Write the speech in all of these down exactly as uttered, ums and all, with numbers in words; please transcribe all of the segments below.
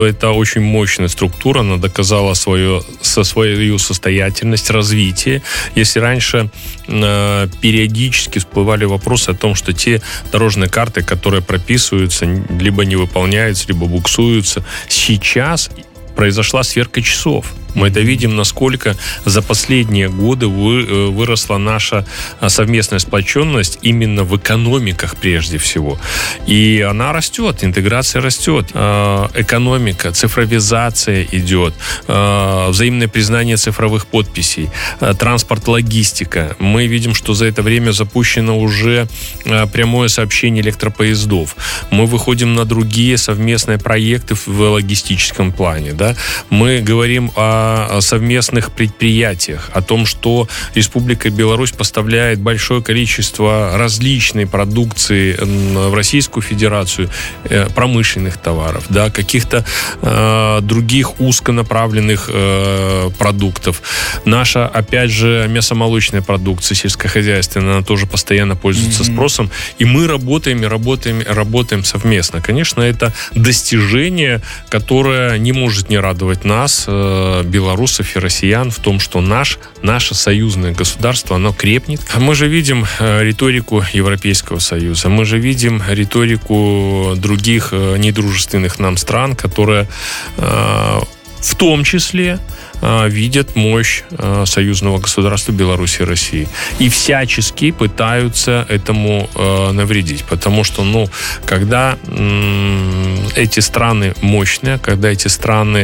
Это очень мощная структура, она доказала свою, со свою состоятельность, развитие. Если раньше э, периодически всплывали вопросы о том, что те дорожные карты, которые прописываются, либо не выполняются, либо буксуются, сейчас произошла сверка часов. Мы это видим, насколько за последние годы вы, выросла наша совместная сплоченность именно в экономиках прежде всего. И она растет, интеграция растет. Экономика, цифровизация идет, взаимное признание цифровых подписей, транспорт, логистика. Мы видим, что за это время запущено уже прямое сообщение электропоездов. Мы выходим на другие совместные проекты в логистическом плане. Да? Мы говорим о о совместных предприятиях, о том, что Республика Беларусь поставляет большое количество различной продукции в Российскую Федерацию, промышленных товаров, да, каких-то э, других узконаправленных э, продуктов. Наша, опять же, мясомолочная продукция сельскохозяйственная, она тоже постоянно пользуется mm-hmm. спросом, и мы работаем и работаем, работаем совместно. Конечно, это достижение, которое не может не радовать нас, э, белорусов и россиян, в том, что наш, наше союзное государство, оно крепнет. Мы же видим риторику Европейского Союза, мы же видим риторику других недружественных нам стран, которые в том числе видят мощь союзного государства Беларуси и России. И всячески пытаются этому навредить. Потому что, ну, когда эти страны мощные, когда эти страны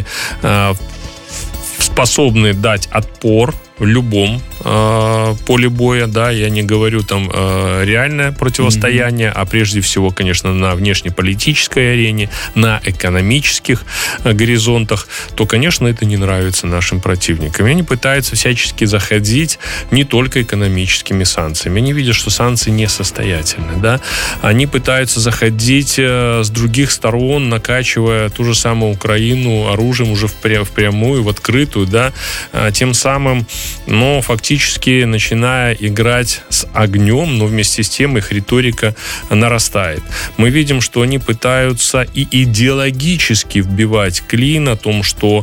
способны дать отпор в любом э, поле боя, да, я не говорю там э, реальное противостояние, mm-hmm. а прежде всего, конечно, на внешнеполитической арене, на экономических э, горизонтах, то, конечно, это не нравится нашим противникам. И они пытаются всячески заходить не только экономическими санкциями. Они видят, что санкции несостоятельны, да. Они пытаются заходить э, с других сторон, накачивая ту же самую Украину оружием уже впря- впрямую, в открытую, да, э, тем самым но фактически начиная играть с огнем, но вместе с тем их риторика нарастает. Мы видим, что они пытаются и идеологически вбивать клин о том, что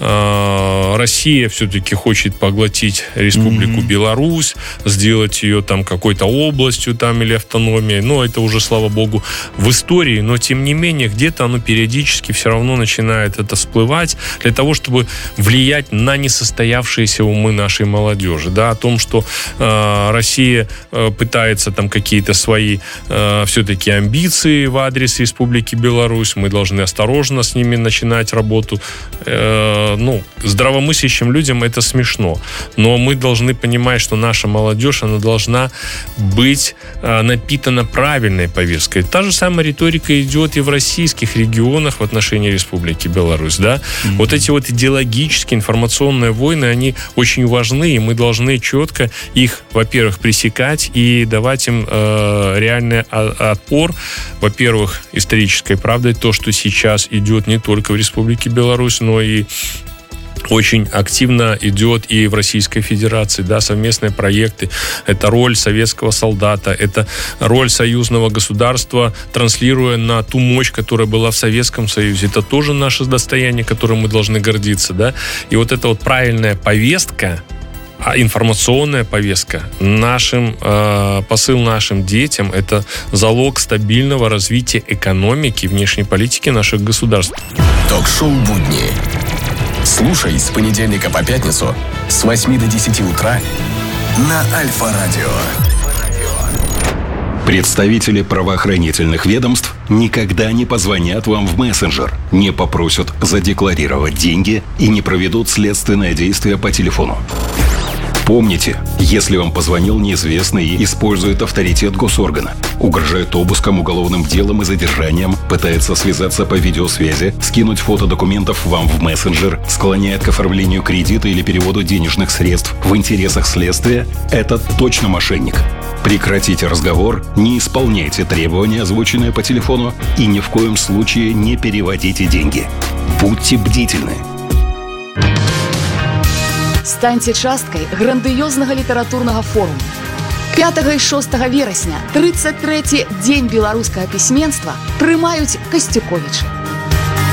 э, Россия все-таки хочет поглотить Республику mm-hmm. Беларусь, сделать ее там какой-то областью там, или автономией. Но это уже, слава богу, в истории. Но, тем не менее, где-то оно периодически все равно начинает это всплывать для того, чтобы влиять на несостоявшиеся умы нашей молодежи, да, о том, что э, Россия э, пытается там какие-то свои э, все-таки амбиции в адрес Республики Беларусь, мы должны осторожно с ними начинать работу. Э, ну, здравомыслящим людям это смешно, но мы должны понимать, что наша молодежь, она должна быть э, напитана правильной повесткой. Та же самая риторика идет и в российских регионах в отношении Республики Беларусь, да. Mm-hmm. Вот эти вот идеологические информационные войны, они очень важны, и мы должны четко их, во-первых, пресекать и давать им э, реальный отпор. Во-первых, исторической правдой то, что сейчас идет не только в Республике Беларусь, но и очень активно идет и в Российской Федерации, да, совместные проекты. Это роль советского солдата, это роль союзного государства, транслируя на ту мощь, которая была в Советском Союзе. Это тоже наше достояние, которым мы должны гордиться, да. И вот эта вот правильная повестка, информационная повестка нашим, э, посыл нашим детям, это залог стабильного развития экономики, внешней политики наших государств. Ток-шоу «Будни». Слушай с понедельника по пятницу с восьми до десяти утра на Альфа-радио. Представители правоохранительных ведомств никогда не позвонят вам в мессенджер, не попросят задекларировать деньги и не проведут следственное действие по телефону. Помните, если вам позвонил неизвестный и использует авторитет госоргана, угрожает обыском, уголовным делом и задержанием, пытается связаться по видеосвязи, скинуть фото документов вам в мессенджер, склоняет к оформлению кредита или переводу денежных средств в интересах следствия, это точно мошенник. Прекратите разговор, не исполняйте требования, озвученные по телефону, и ни в коем случае не переводите деньги. Будьте бдительны. Станьце часткай грандыёзнага літаратурнага форуму. пятага і шостага верасня, трыццаць трэці дзень беларускага пісьменства, прымаюць Касцюковічы.